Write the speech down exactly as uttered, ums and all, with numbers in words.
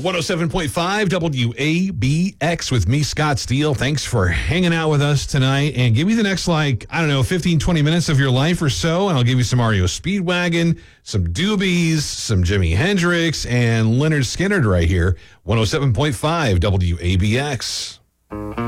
one oh seven point five W A B X with me, Scott Steele. Thanks for hanging out with us tonight. And give me the next, like, I don't know, fifteen, twenty minutes of your life or so, and I'll give you some R E O Speedwagon, some Doobies, some Jimi Hendrix, and Leonard Skinner right here. one oh seven point five W A B X.